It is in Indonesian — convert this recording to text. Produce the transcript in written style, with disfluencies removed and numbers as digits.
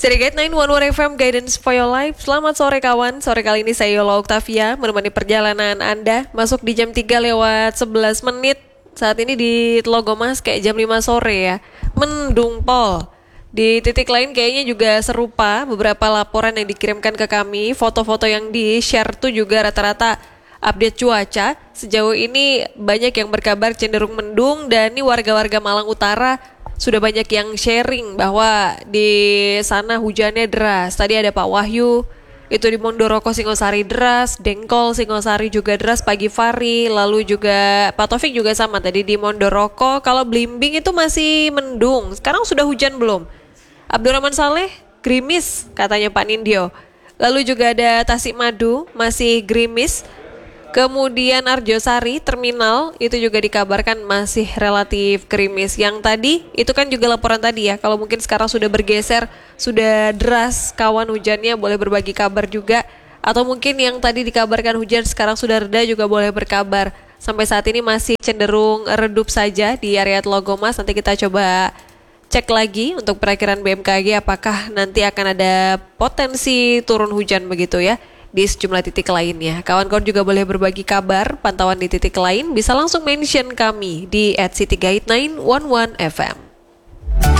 Serigate 911 FM Guidance for Your Life. Selamat sore kawan. Sore kali ini saya Yola Octavia menemani perjalanan Anda masuk di jam 3 lewat 11 menit. Saat ini di Telogomas kayak jam 5 sore ya. Mendung pol. Di titik lain kayaknya juga serupa. Beberapa laporan yang dikirimkan ke kami, foto-foto yang di-share tuh juga rata-rata update cuaca. Sejauh ini banyak yang berkabar cenderung mendung dan ini warga-warga Malang Utara sudah banyak yang sharing bahwa di sana hujannya deras. Tadi ada Pak Wahyu, itu di Mondoroko Singosari deras, Dengkol Singosari juga deras pagi hari, lalu juga Pak Taufik juga sama tadi di Mondoroko. Kalau Blimbing itu masih mendung, sekarang sudah hujan belum? Abdurrahman Saleh, gerimis katanya Pak Nindyo. Lalu juga ada Tasikmadu, masih gerimis. Kemudian Arjosari terminal itu juga dikabarkan masih relatif gerimis. Yang tadi itu kan juga laporan tadi ya. Kalau mungkin sekarang sudah bergeser, sudah deras kawan hujannya, boleh berbagi kabar juga. Atau mungkin yang tadi dikabarkan hujan sekarang sudah reda juga boleh berkabar. Sampai saat ini masih cenderung redup saja di area Telogomas. Nanti kita coba cek lagi untuk perakiraan BMKG apakah nanti akan ada potensi turun hujan begitu ya di sejumlah titik lainnya. Kawan-kawan juga boleh berbagi kabar pantauan di titik lain, bisa langsung mention kami di @citygate911fm.